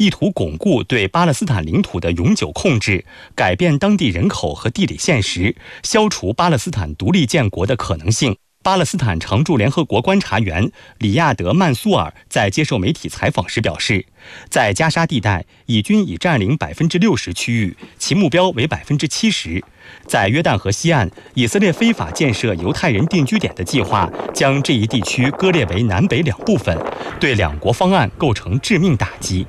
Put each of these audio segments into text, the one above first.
意图巩固对巴勒斯坦领土的永久控制，改变当地人口和地理现实，消除巴勒斯坦独立建国的可能性。巴勒斯坦常驻联合国观察员里亚德·曼苏尔在接受媒体采访时表示，在加沙地带，以军已占领60%区域，其目标为70%。在约旦河西岸，以色列非法建设犹太人定居点的计划将这一地区割裂为南北两部分，对两国方案构成致命打击。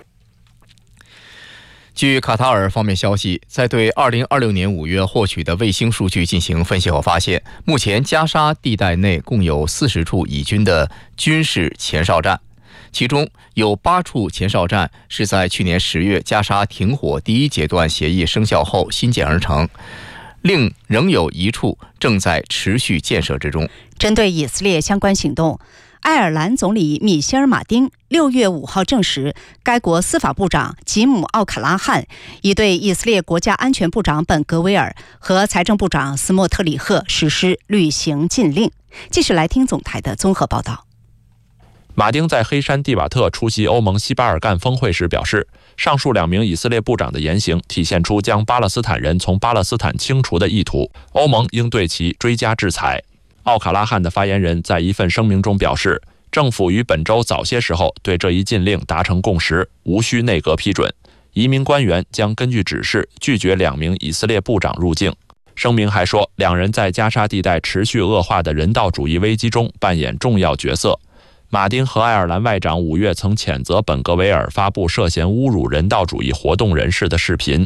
据卡塔尔方面消息，在对2026年5月获取的卫星数据进行分析后发现，目前加沙地带内共有40处以军的军事前哨站，其中有8处前哨站是在去年10月加沙停火第一阶段协议生效后新建而成，另仍有1处正在持续建设之中。 针对以色列相关行动，爱尔兰总理米歇尔·马丁6月5号证实，该国司法部长吉姆·奥卡拉汉已对以色列国家安全部长本·格维尔和财政部长斯莫特里赫实施旅行禁令。继续来听总台的综合报道。 马丁在黑山蒂瓦特出席欧盟西巴尔干峰会时表示，上述2名以色列部长的言行体现出将巴勒斯坦人从巴勒斯坦清除的意图，欧盟应对其追加制裁。奥卡拉汉的发言人在一份声明中表示，政府于本周早些时候对这一禁令达成共识，无需内阁批准。移民官员将根据指示拒绝2名以色列部长入境。声明还说，2人在加沙地带持续恶化的人道主义危机中扮演重要角色。马丁和爱尔兰外长5月曾谴责本·格维尔发布涉嫌侮辱人道主义活动人士的视频。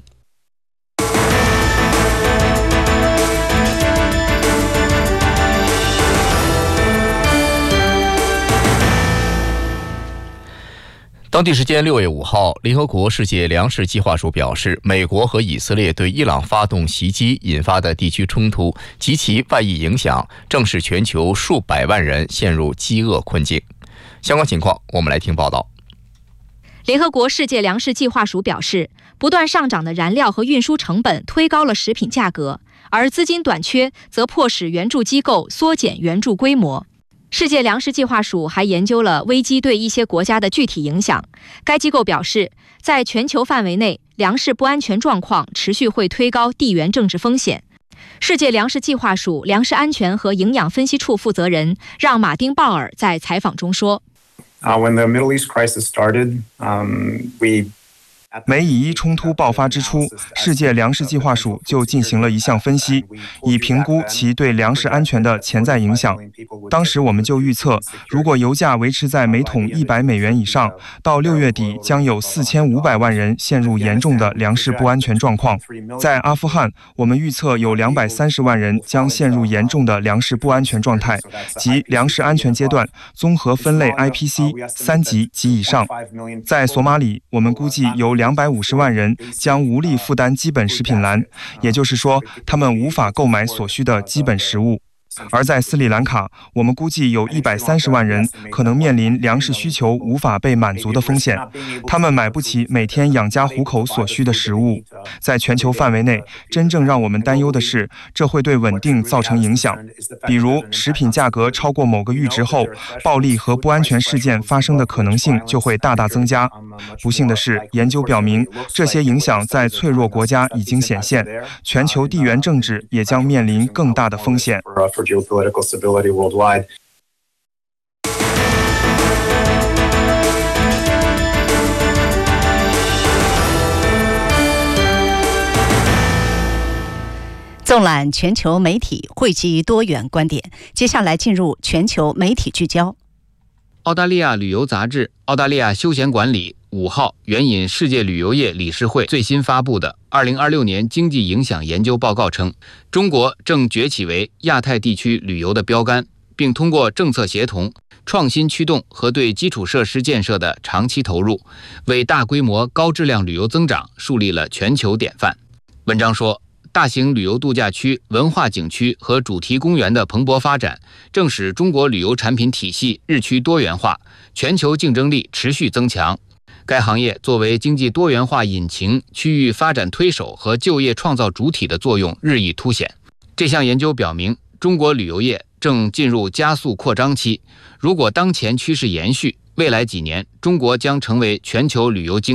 当地时间6月5号，联合国世界粮食计划署表示，美国和以色列对伊朗发动袭击引发的地区冲突及其外溢影响，正使全球数百万人陷入饥饿困境。相关情况，我们来听报道。 联合国世界粮食计划署表示，不断上涨的燃料和运输成本推高了食品价格，而资金短缺则迫使援助机构缩减援助规模。世界粮食计划署还研究了危机对一些国家的具体影响。该机构表示，在全球范围内，粮食不安全状况持续会推高地缘政治风险。世界粮食计划署粮食安全和营养分析处负责人让·马丁·鲍尔在采访中说 ：“When the Middle East crisis started, we 美以伊冲突爆发之初，世界粮食计划署就进行了一项分析，以评估其对粮食安全的潜在影响。当时我们就预测，如果油价维持在每桶$100以上，到6月底将有4500万人陷入严重的粮食不安全状况。在阿富汗，我们预测有230万人将陷入严重的粮食不安全状态，即粮食安全阶段综合分类 IPC 3级及以上。在索马里，我们估计有250万人将无力负担基本食品栏，也就是说，他们无法购买所需的基本食物。而在斯里兰卡，我们估计有130万人可能面临粮食需求无法被满足的风险，他们买不起每天养家糊口所需的食物。在全球范围内，真正让我们担忧的是，这会对稳定造成影响。比如，食品价格超过某个阈值后，暴力和不安全事件发生的可能性就会大大增加。不幸的是，研究表明，这些影响在脆弱国家已经显现，全球地缘政治也将面临更大的风险。 geopolitical stability worldwide. 纵览全球媒体，汇集多元观点。接下来进入全球媒体聚焦。 澳大利亚旅游杂志《澳大利亚休闲管理》5号援引世界旅游业理事会最新发布的2026年经济影响研究报告称，中国正崛起为亚太地区旅游的标杆，并通过政策协同、创新驱动和对基础设施建设的长期投入，为大规模高质量旅游增长树立了全球典范。文章说，大型旅游度假区、文化景区和主题公园的蓬勃发展，正使中国旅游产品体系日趋多元化，全球竞争力持续增强。该行业作为经济多元化引擎、区域发展推手和就业创造主体的作用日益凸显。这项研究表明，中国旅游业正进入加速扩张期。如果当前趋势延续，未来几年中国将成为全球旅游经